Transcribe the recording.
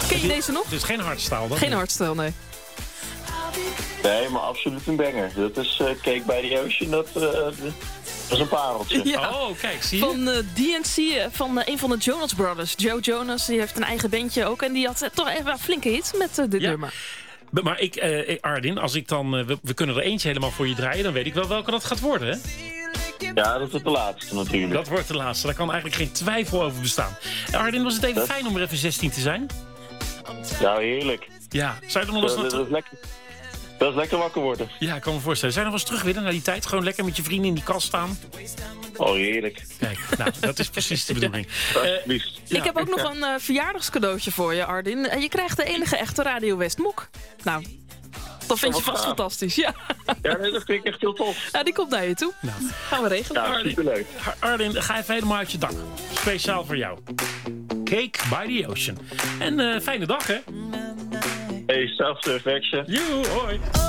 Ken je deze nog? Het is geen hardstyle, dan? Geen hardstyle, nee. Nee, maar absoluut een banger. Dat is Cake by the Ocean, dat is een pareltje. Ja. Oh, kijk, zie je? Van DNC, van een van de Jonas Brothers. Joe Jonas, die heeft een eigen bandje ook. En die had toch even een flinke hit met dit nummer. Maar Ardin, als ik dan... we kunnen er eentje helemaal voor je draaien. Dan weet ik wel welke dat gaat worden, hè? Ja, dat is de laatste natuurlijk. Dat wordt de laatste. Daar kan eigenlijk geen twijfel over bestaan. Ardin, was het even fijn om er even 16 te zijn? Ja, heerlijk. Ja, zou je er nog eens... Dat is lekker wakker worden. Ja, ik kan me voorstellen. Zou je nog eens terug willen naar die tijd? Gewoon lekker met je vrienden in die kast staan? Oh, heerlijk. Kijk, nou, dat is precies de bedoeling. Ja. Ik heb ook nog een verjaardagscadeautje voor je, Ardin. Je krijgt de enige echte Radio West mok. Nou, dat vind je vast fantastisch, ja. Ja, nee, dat vind ik echt heel tof. Nou, die komt naar je toe. Nou. Gaan we regelen. Ja, superleuk. Ardin, ga even helemaal uit je dak. Speciaal voor jou. Cake by the Ocean. En fijne dag, hè? Hey, self-affection. Joe, hoi.